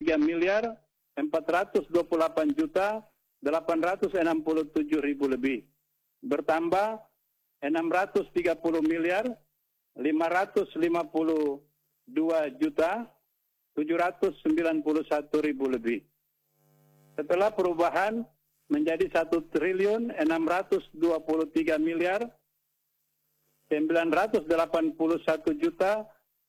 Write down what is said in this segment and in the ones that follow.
miliar 428 juta 867.000 lebih. Bertambah 630 miliar 552 juta 791.000 lebih. Setelah perubahan menjadi 1.623 miliar 981 juta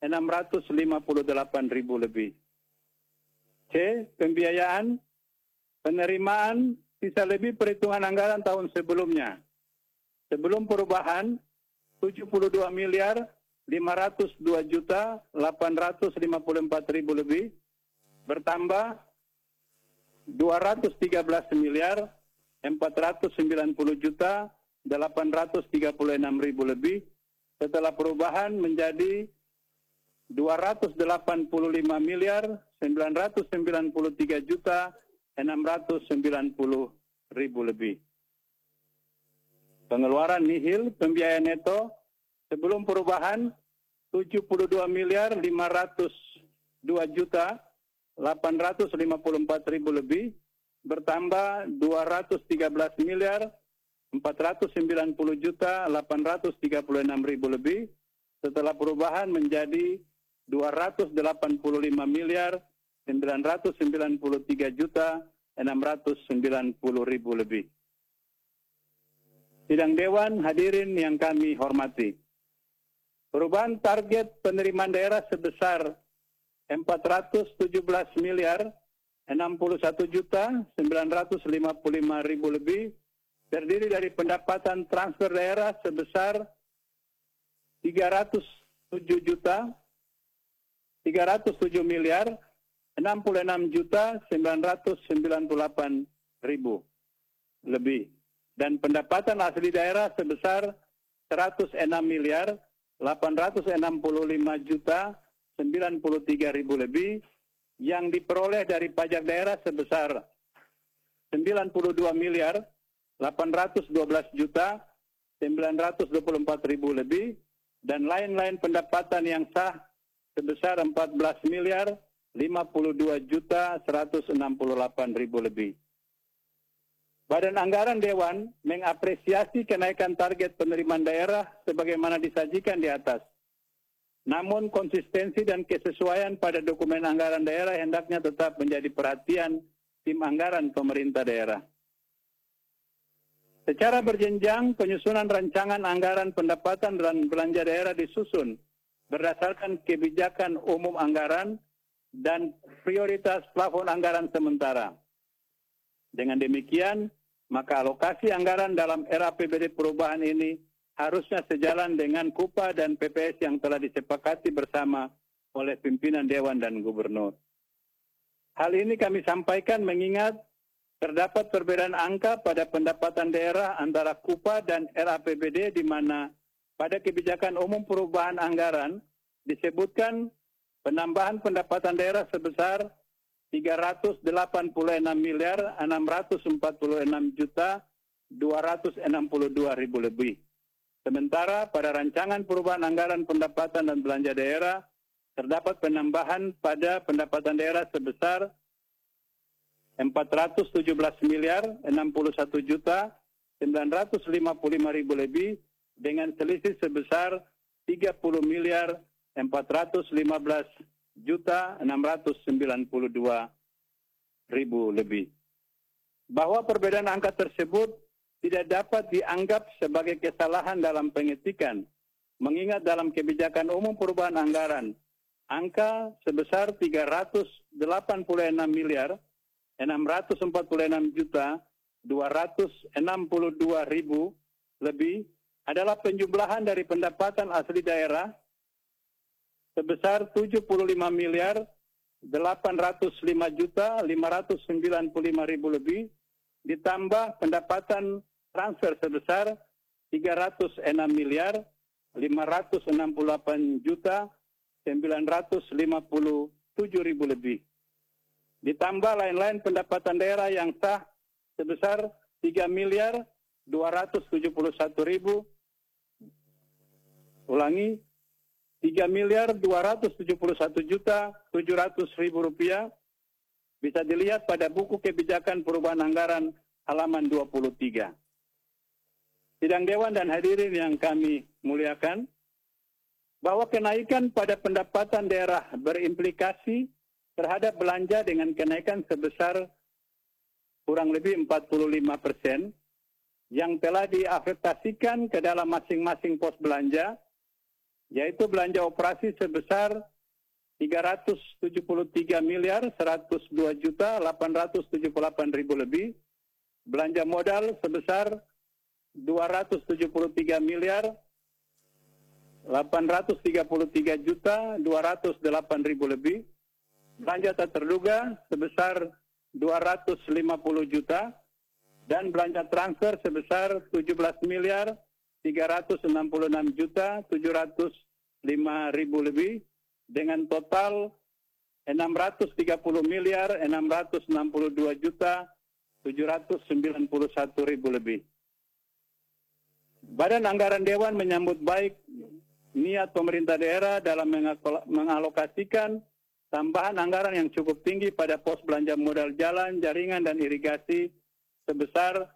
658.000 lebih. C. Pembiayaan penerimaan sisa lebih perhitungan anggaran tahun sebelumnya. Sebelum perubahan 72 miliar 502 juta 854.000 lebih, bertambah 213 miliar 490 juta 836.000 lebih. Setelah perubahan menjadi 285 miliar 993 juta 690.000 lebih. Pengeluaran nihil pembiayaan neto sebelum perubahan 72 miliar 502 juta 854.000 lebih, bertambah 213 miliar 490 juta 836.000 lebih. Setelah perubahan menjadi 285 miliar 993 juta 690.000 lebih. Sidang Dewan, hadirin yang kami hormati. Perubahan target penerimaan daerah sebesar 417 miliar 61 juta 955.000 lebih terdiri dari pendapatan transfer daerah sebesar 307 miliar 66 juta 998.000 lebih, dan pendapatan asli daerah sebesar 106 miliar 865 juta 93.000 lebih yang diperoleh dari pajak daerah sebesar 92 miliar 812 juta 924.000 lebih, dan lain-lain pendapatan yang sah sebesar 14 miliar 52 juta 168.000 lebih. Badan Anggaran Dewan mengapresiasi kenaikan target penerimaan daerah sebagaimana disajikan di atas. Namun konsistensi dan kesesuaian pada dokumen anggaran daerah hendaknya tetap menjadi perhatian tim anggaran pemerintah daerah. Secara berjenjang, penyusunan rancangan anggaran pendapatan dan belanja daerah disusun berdasarkan kebijakan umum anggaran dan prioritas plafon anggaran sementara. Dengan demikian, maka alokasi anggaran dalam RAPBD perubahan ini harusnya sejalan dengan KUPA dan PPS yang telah disepakati bersama oleh pimpinan Dewan dan Gubernur. Hal ini kami sampaikan mengingat terdapat perbedaan angka pada pendapatan daerah antara KUPA dan RAPBD, di mana pada kebijakan umum perubahan anggaran disebutkan penambahan pendapatan daerah sebesar 386 miliar 646 juta 262.000 lebih. Sementara pada rancangan perubahan anggaran pendapatan dan belanja daerah terdapat penambahan pada pendapatan daerah sebesar 417 miliar 61 juta 955.000 lebih dengan selisih sebesar 30 miliar 415 juta 692.000 lebih. Bahwa perbedaan angka tersebut tidak dapat dianggap sebagai kesalahan dalam pengetikan, mengingat dalam kebijakan umum perubahan anggaran, angka sebesar 386 miliar 646 juta 262.000 lebih adalah penjumlahan dari pendapatan asli daerah sebesar 75 miliar 805 juta 595.000 lebih ditambah pendapatan transfer sebesar 306 miliar 568 juta 957.000 lebih. Ditambah lain-lain pendapatan daerah yang sah sebesar 3 miliar 271.000, ulangi, 3 miliar 271 juta 700.000 rupiah Bisa dilihat pada buku kebijakan perubahan anggaran halaman 23. Sidang Dewan dan hadirin yang kami muliakan, bahwa kenaikan pada pendapatan daerah berimplikasi terhadap belanja dengan kenaikan sebesar kurang lebih 45% yang telah diafektasikan ke dalam masing-masing pos belanja, yaitu belanja operasi sebesar 373.102.878.000 lebih, belanja modal sebesar 273.833.208.000 lebih, belanja tak terduga sebesar 250 juta, dan belanja transfer sebesar 17.366.705.000 lebih, dengan total 630.662.791.000 lebih. Badan Anggaran Dewan menyambut baik niat pemerintah daerah dalam mengalokasikan tambahan anggaran yang cukup tinggi pada pos belanja modal jalan, jaringan, dan irigasi sebesar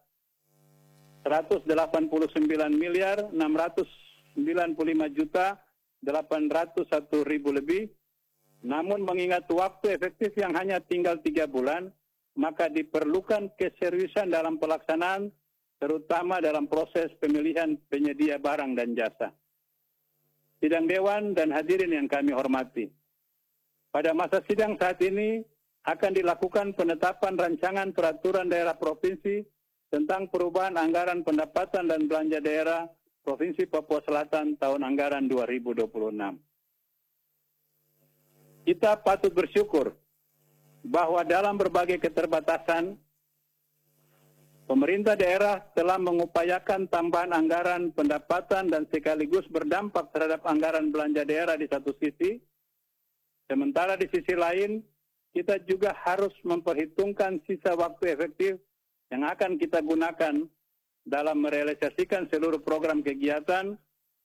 189.695.801.000 lebih. Namun mengingat waktu efektif yang hanya tinggal 3 bulan, maka diperlukan keseriusan dalam pelaksanaan, terutama dalam proses pemilihan penyedia barang dan jasa. Sidang Dewan dan hadirin yang kami hormati, pada masa sidang saat ini akan dilakukan penetapan rancangan peraturan daerah provinsi tentang perubahan anggaran pendapatan dan belanja daerah Provinsi Papua Selatan tahun anggaran 2026. Kita patut bersyukur bahwa dalam berbagai keterbatasan, pemerintah daerah telah mengupayakan tambahan anggaran pendapatan dan sekaligus berdampak terhadap anggaran belanja daerah di satu sisi. Sementara di sisi lain, kita juga harus memperhitungkan sisa waktu efektif yang akan kita gunakan dalam merealisasikan seluruh program kegiatan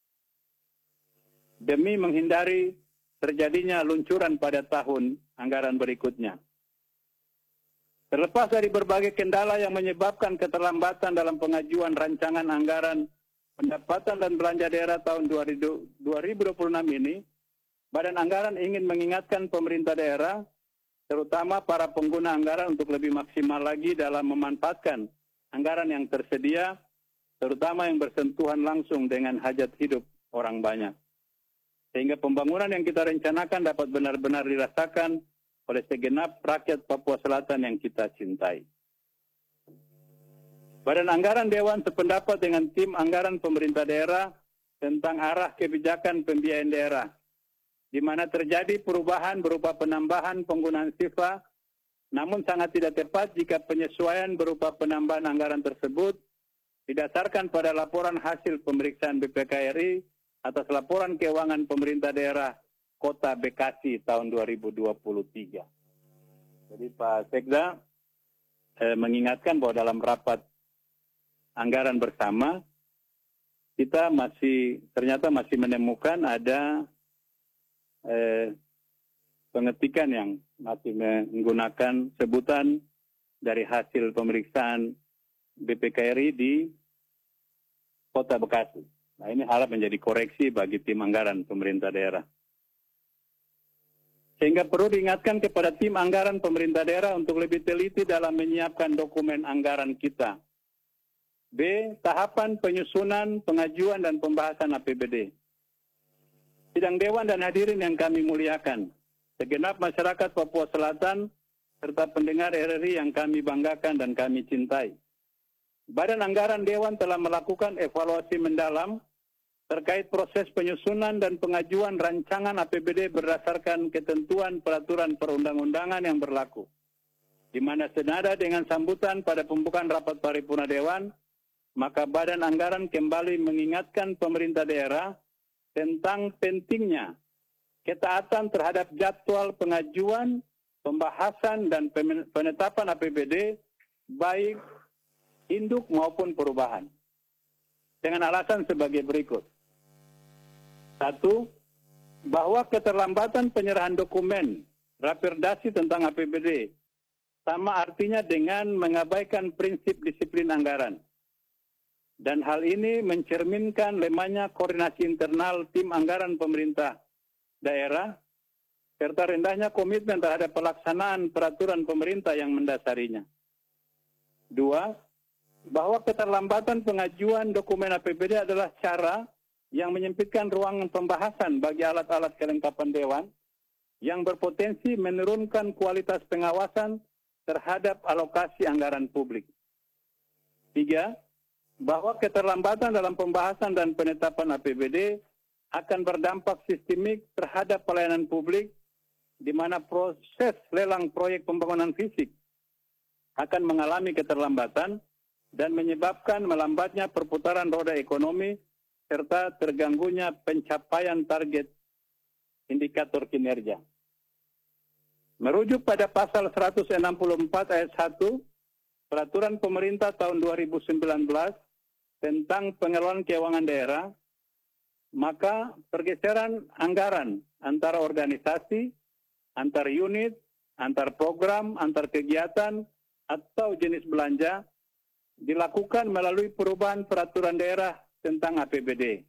demi menghindari terjadinya luncuran pada tahun anggaran berikutnya. Terlepas dari berbagai kendala yang menyebabkan keterlambatan dalam pengajuan rancangan anggaran pendapatan dan belanja daerah tahun 2026 ini, Badan Anggaran ingin mengingatkan pemerintah daerah, terutama para pengguna anggaran, untuk lebih maksimal lagi dalam memanfaatkan anggaran yang tersedia, terutama yang bersentuhan langsung dengan hajat hidup orang banyak. Sehingga pembangunan yang kita rencanakan dapat benar-benar dirasakan oleh segenap rakyat Papua Selatan yang kita cintai. Badan Anggaran Dewan sependapat dengan tim anggaran pemerintah daerah tentang arah kebijakan pembiayaan daerah, di mana terjadi perubahan berupa penambahan penggunaan SIFA, namun sangat tidak tepat jika penyesuaian berupa penambahan anggaran tersebut didasarkan pada laporan hasil pemeriksaan BPKRI atas laporan keuangan pemerintah daerah Kota Bekasi tahun 2023. Jadi Pak Sekda mengingatkan bahwa dalam rapat anggaran bersama, kita ternyata masih menemukan ada pengetikan yang masih menggunakan sebutan dari hasil pemeriksaan BPKRI di Kota Bekasi. Nah, ini harap menjadi koreksi bagi tim anggaran pemerintah daerah. Sehingga perlu diingatkan kepada tim anggaran pemerintah daerah untuk lebih teliti dalam menyiapkan dokumen anggaran kita. B. Tahapan penyusunan, pengajuan, dan pembahasan APBD. Sidang Dewan dan hadirin yang kami muliakan, segenap masyarakat Papua Selatan, serta pendengar RRI yang kami banggakan dan kami cintai. Badan Anggaran Dewan telah melakukan evaluasi mendalam terkait proses penyusunan dan pengajuan rancangan APBD berdasarkan ketentuan peraturan perundang-undangan yang berlaku, di mana senada dengan sambutan pada pembukaan rapat paripurna Dewan, maka Badan Anggaran kembali mengingatkan pemerintah daerah tentang pentingnya ketaatan terhadap jadwal pengajuan, pembahasan, dan penetapan APBD, baik induk maupun perubahan, dengan alasan sebagai berikut. 1. Bahwa keterlambatan penyerahan dokumen raperdasi tentang APBD sama artinya dengan mengabaikan prinsip disiplin anggaran. Dan hal ini mencerminkan lemahnya koordinasi internal tim anggaran pemerintah daerah, serta rendahnya komitmen terhadap pelaksanaan peraturan pemerintah yang mendasarinya. 2, bahwa keterlambatan pengajuan dokumen APBD adalah cara yang menyempitkan ruang pembahasan bagi alat-alat kelengkapan Dewan yang berpotensi menurunkan kualitas pengawasan terhadap alokasi anggaran publik. 3, bahwa keterlambatan dalam pembahasan dan penetapan APBD akan berdampak sistemik terhadap pelayanan publik, di mana proses lelang proyek pembangunan fisik akan mengalami keterlambatan dan menyebabkan melambatnya perputaran roda ekonomi serta terganggunya pencapaian target indikator kinerja. Merujuk pada pasal 164 ayat 1 Peraturan Pemerintah tahun 2019 tentang pengelolaan keuangan daerah, maka pergeseran anggaran antara organisasi, antar unit, antar program, antar kegiatan, atau jenis belanja dilakukan melalui perubahan peraturan daerah tentang APBD.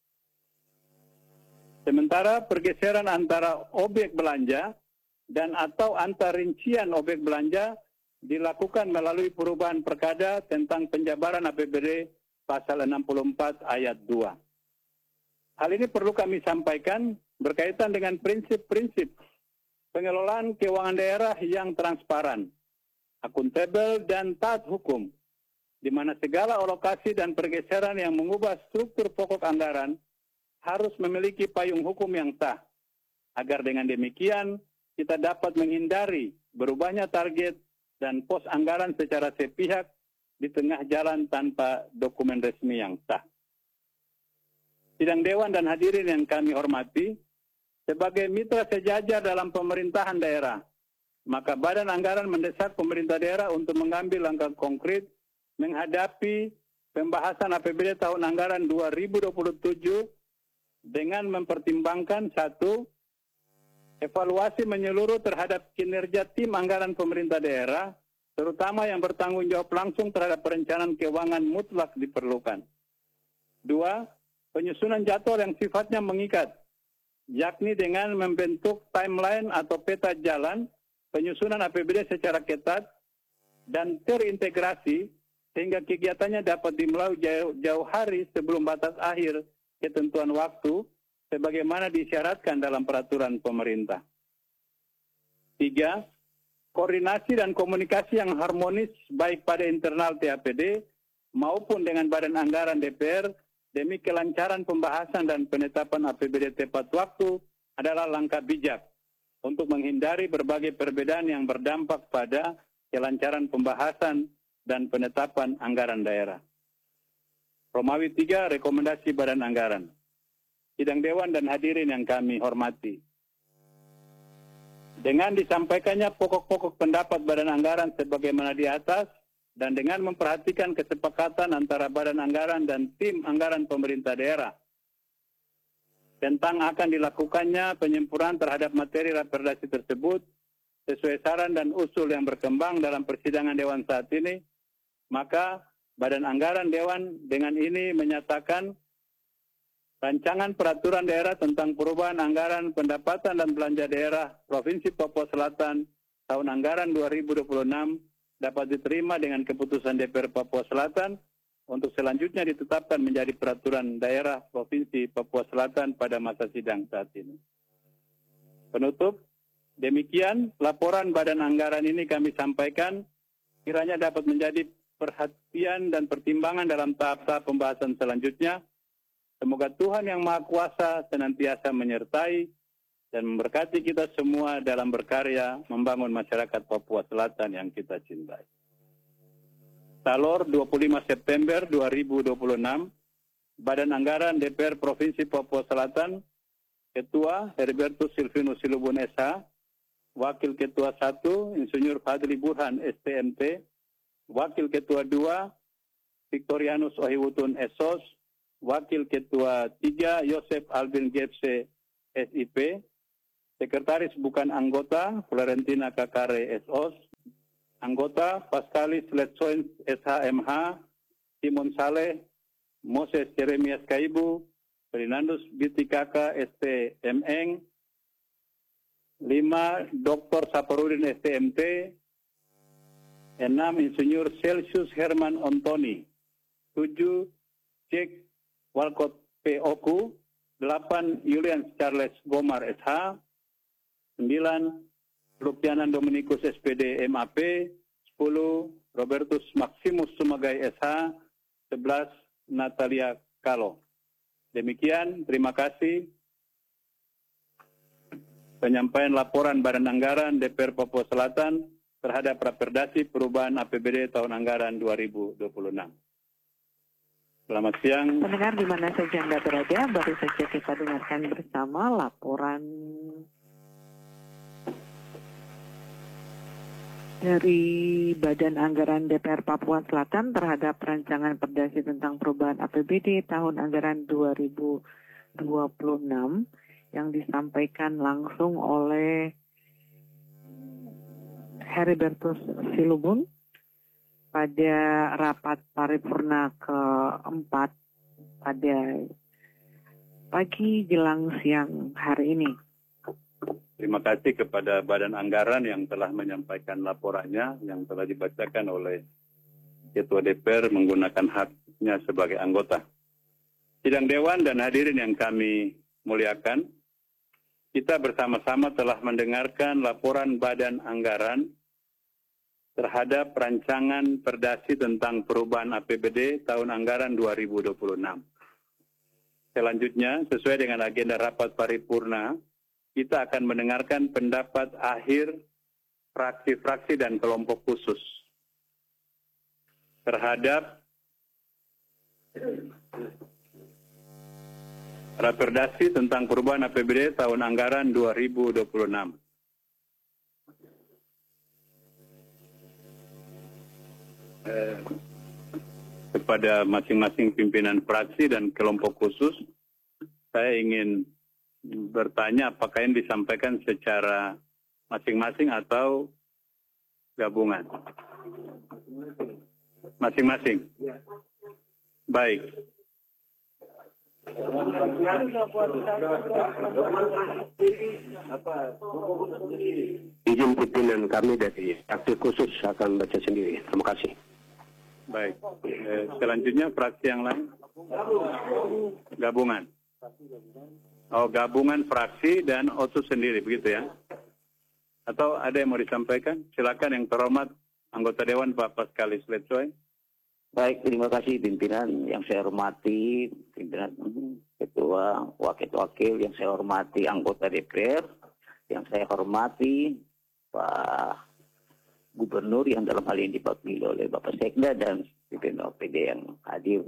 Sementara pergeseran antara objek belanja dan atau antar rincian objek belanja dilakukan melalui perubahan perkada tentang penjabaran APBD pasal 64 ayat 2. Hal ini perlu kami sampaikan berkaitan dengan prinsip-prinsip pengelolaan keuangan daerah yang transparan, akuntabel, dan taat hukum, di mana segala alokasi dan pergeseran yang mengubah struktur pokok anggaran harus memiliki payung hukum yang sah, agar dengan demikian kita dapat menghindari berubahnya target dan pos anggaran secara sepihak di tengah jalan tanpa dokumen resmi yang sah. Sidang Dewan dan hadirin yang kami hormati, sebagai mitra sejajar dalam pemerintahan daerah, maka Badan Anggaran mendesak pemerintah daerah untuk mengambil langkah konkret menghadapi pembahasan APBD tahun anggaran 2027 dengan mempertimbangkan 1, evaluasi menyeluruh terhadap kinerja tim anggaran pemerintah daerah, terutama yang bertanggung jawab langsung terhadap perencanaan keuangan mutlak diperlukan. 2, penyusunan jadwal yang sifatnya mengikat, yakni dengan membentuk timeline atau peta jalan penyusunan APBD secara ketat dan terintegrasi sehingga kegiatannya dapat dimulai jauh hari sebelum batas akhir ketentuan waktu sebagaimana disyaratkan dalam peraturan pemerintah. 3, koordinasi dan komunikasi yang harmonis baik pada internal TAPD maupun dengan Badan Anggaran DPR demi kelancaran pembahasan dan penetapan APBD tepat waktu adalah langkah bijak untuk menghindari berbagai perbedaan yang berdampak pada kelancaran pembahasan dan penetapan anggaran daerah. Romawi 3, rekomendasi Badan Anggaran. Sidang Dewan dan hadirin yang kami hormati. Dengan disampaikannya pokok-pokok pendapat Badan Anggaran sebagaimana di atas, dan dengan memperhatikan kesepakatan antara Badan Anggaran dan tim anggaran pemerintah daerah tentang akan dilakukannya penyempurnaan terhadap materi raperdasi tersebut sesuai saran dan usul yang berkembang dalam persidangan Dewan saat ini, maka Badan Anggaran Dewan dengan ini menyatakan Rancangan Peraturan Daerah tentang Perubahan Anggaran Pendapatan dan Belanja Daerah Provinsi Papua Selatan tahun anggaran 2026 dapat diterima dengan keputusan DPR Papua Selatan untuk selanjutnya ditetapkan menjadi Peraturan Daerah Provinsi Papua Selatan pada masa sidang saat ini. Penutup, demikian laporan Badan Anggaran ini kami sampaikan kiranya dapat menjadi perhatian dan pertimbangan dalam tahap-tahap pembahasan selanjutnya. Semoga Tuhan Yang Maha Kuasa senantiasa menyertai dan memberkati kita semua dalam berkarya membangun masyarakat Papua Selatan yang kita cintai. Salor 25 September 2026, Badan Anggaran DPR Provinsi Papua Selatan, Ketua Herbertus Silvinus Silubun SH, Wakil Ketua 1 Insinyur Fadli Burhan STMT, Wakil Ketua 2 Victorianus Ohiwutun SOS, Wakil Ketua 3 Yosef Albin Gepse SIP, Sekretaris bukan anggota Florentina Kakare SOS, Anggota Pascalis Letsoins SHMH, Simon Saleh, Moses Jeremias Kaibu, Ferdinandus Bitikaka STMN, 5. Dr. Saparudin STMT, 6. Insinyur Celsius Herman Ontoni, 7. Jack Walcott P. Oku, 8. Julian Charles Gomar SH, 9. Lukyanan Dominikus SPD MAP, 10. Robertus Maximus Sumagai SH, 11. Natalia Kalo. Demikian, terima kasih. Penyampaian laporan Badan Anggaran DPR Papua Selatan terhadap Raperdasi Perubahan APBD tahun anggaran 2026. Selamat siang. Pendengar di mana saja Anda berada, baru saja kita dengarkan bersama laporan dari Badan Anggaran DPR Papua Selatan terhadap rancangan perdasi tentang perubahan APBD tahun anggaran 2026 yang disampaikan langsung oleh Heribertus Silubun pada rapat paripurna keempat pada pagi jelang siang hari ini. Terima kasih kepada Badan Anggaran yang telah menyampaikan laporannya yang telah dibacakan oleh Ketua DPR menggunakan haknya sebagai anggota. Sidang Dewan dan hadirin yang kami muliakan, kita bersama-sama telah mendengarkan laporan Badan Anggaran terhadap rancangan perdasi tentang perubahan APBD tahun anggaran 2026. Selanjutnya, sesuai dengan agenda rapat paripurna, kita akan mendengarkan pendapat akhir fraksi-fraksi dan kelompok khusus terhadap Raperdasi tentang perubahan APBD tahun anggaran 2026. Kepada masing-masing pimpinan fraksi dan kelompok khusus, saya ingin bertanya apakah yang disampaikan secara masing-masing atau gabungan? Masing-masing. Baik. Izin pimpinan kami dari fraksi khusus akan baca sendiri. Terima kasih. Baik. Selanjutnya fraksi yang lain. Gabungan. Oh, gabungan fraksi dan OSUS sendiri, begitu ya? Atau ada yang mau disampaikan? Silakan yang terhormat anggota Dewan Pak Pascalis Letsoy. Baik, terima kasih pimpinan yang saya hormati, pimpinan ketua, wakil-wakil yang saya hormati, anggota DPR yang saya hormati, Pak Gubernur yang dalam hal ini diwakili oleh Bapak Sekda dan pimpinan OPD yang hadir.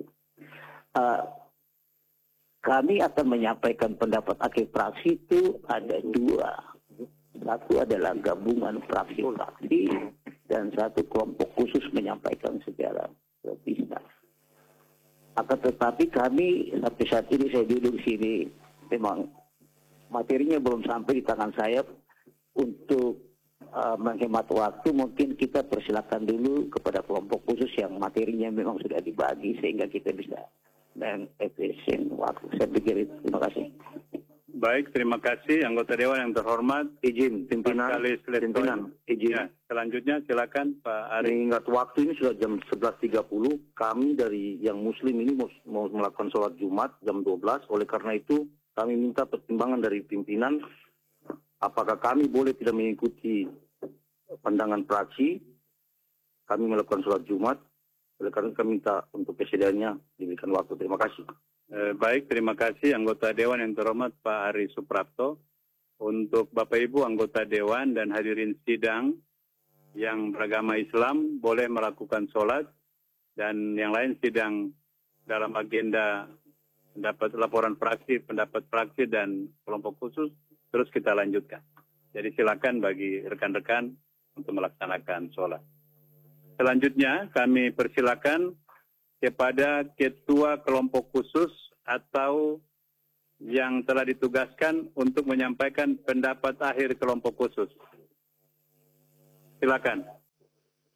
Kami akan menyampaikan pendapat akhir fraksi itu ada dua. Satu adalah gabungan fraksi-fraksi dan satu kelompok khusus menyampaikan secara terpisah. Akan tetapi kami sampai saat ini saya duduk di sini memang materinya belum sampai di tangan saya untuk menghemat waktu. Mungkin kita persilakan dulu kepada kelompok khusus yang materinya memang sudah dibagi sehingga kita bisa dan efisien waktu. Saya pikir itu. Terima kasih. Baik, terima kasih anggota Dewan yang terhormat. Izin pimpinan. Izin. Ya, selanjutnya silakan Pak Ari. Mengingat waktu ini sudah jam 11.30, kami dari yang Muslim ini mau melakukan sholat Jumat jam 12. Oleh karena itu kami minta pertimbangan dari pimpinan. Apakah kami boleh tidak mengikuti pandangan fraksi? Kami melakukan sholat Jumat. Oleh karena kami minta untuk kesediaannya diberikan waktu. Terima kasih. Baik, terima kasih anggota Dewan yang terhormat Pak Ari Suprapto. Untuk Bapak Ibu anggota Dewan dan hadirin sidang yang beragama Islam boleh melakukan sholat dan yang lain sidang dalam agenda pendapat laporan fraksi, pendapat fraksi dan kelompok khusus terus kita lanjutkan. Jadi silakan bagi rekan-rekan untuk melaksanakan sholat. Selanjutnya kami persilakan kepada ketua kelompok khusus atau yang telah ditugaskan untuk menyampaikan pendapat akhir kelompok khusus. Silakan.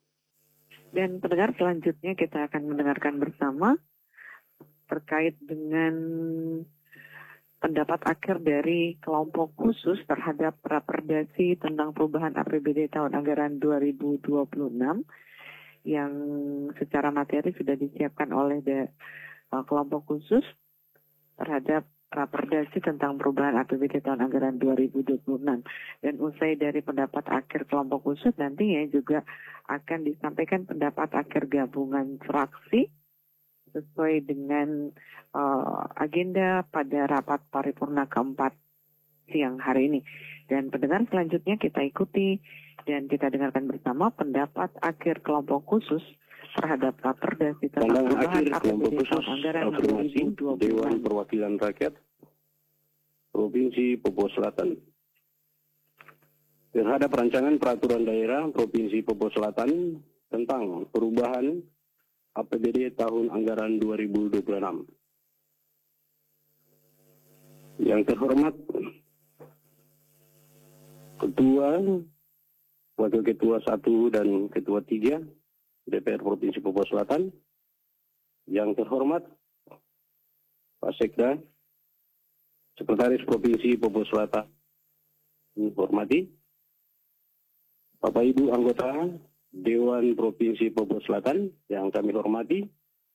Dan pendengar, selanjutnya kita akan mendengarkan bersama terkait dengan pendapat akhir dari kelompok khusus terhadap Raperdasi tentang perubahan APBD tahun anggaran 2026 yang secara materi sudah disiapkan oleh kelompok khusus terhadap Raperdasi tentang perubahan APBD tahun anggaran 2026. Dan usai dari pendapat akhir kelompok khusus, nantinya juga akan disampaikan pendapat akhir gabungan fraksi sesuai dengan agenda pada rapat paripurna keempat siang hari ini. Dan pendengar, selanjutnya kita ikuti dan kita dengarkan bersama pendapat akhir kelompok khusus terhadap Raperdasi tentang perubahan APBD tahun anggaran 2026. Dewan Perwakilan Rakyat Provinsi Papua Selatan terhadap rancangan peraturan daerah Provinsi Papua Selatan tentang perubahan APBD tahun anggaran 2026. Yang terhormat Ketua, Wakil Ketua 1 dan Ketua 3 DPR Provinsi Papua Selatan. Yang terhormat Pak Sekda, Sekretaris Provinsi Papua Selatan, hormati Bapak Ibu anggota Dewan Provinsi Papua Selatan yang kami hormati,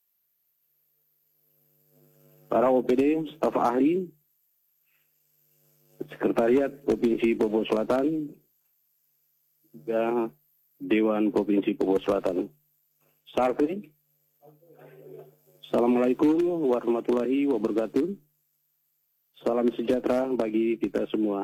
para OPD, staf ahli, Sekretariat Provinsi Papua Selatan, juga Dewan Provinsi Papua Selatan. Sarfi. Assalamualaikum warahmatullahi wabarakatuh. Salam sejahtera bagi kita semua.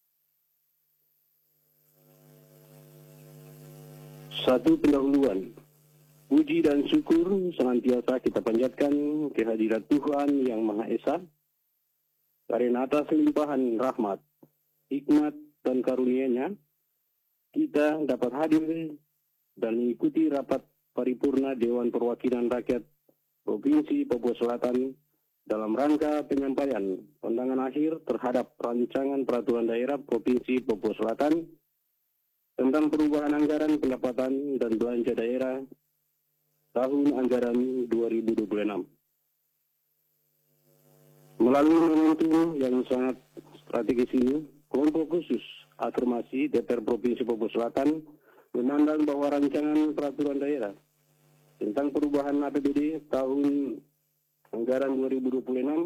Satu pendahuluan. Puji dan syukur senantiasa kita panjatkan kehadirat Tuhan Yang Maha Esa, karena atas limpahan rahmat, hikmat, dan karunia-Nya, kita dapat hadir dan mengikuti rapat paripurna Dewan Perwakilan Rakyat Provinsi Papua Selatan dalam rangka penyampaian pandangan akhir terhadap rancangan peraturan daerah Provinsi Papua Selatan tentang perubahan anggaran pendapatan dan belanja daerah tahun anggaran 2026. Melalui momentum yang sangat strategis ini, kelompok khusus afirmasi DPR Provinsi Papua Selatan memandang bahwa rancangan peraturan daerah tentang perubahan APBD tahun anggaran 2026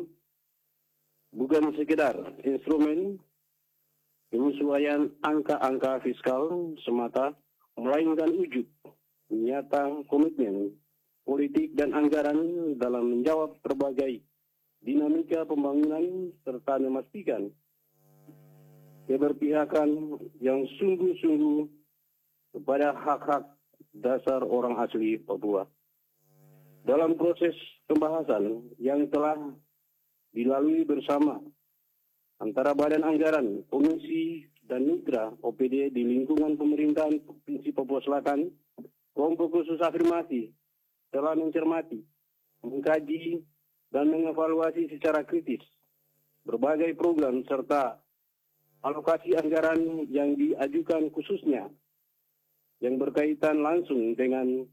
bukan sekedar instrumen penyesuaian angka-angka fiskal semata, melainkan wujud nyata komitmen politik dan anggaran dalam menjawab berbagai dinamika pembangunan serta memastikan keberpihakan yang sungguh-sungguh kepada hak-hak dasar orang asli Papua. Dalam proses pembahasan yang telah dilalui bersama antara Badan Anggaran, Komisi, dan Mitra OPD di lingkungan pemerintahan Provinsi Papua Selatan, kelompok khusus afirmasi telah mencermati, mengkaji, dan mengevaluasi secara kritis berbagai program serta alokasi anggaran yang diajukan khususnya yang berkaitan langsung dengan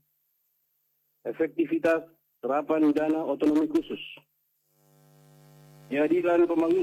efektivitas terapan dana otonomi khusus, kehadiran pembangunan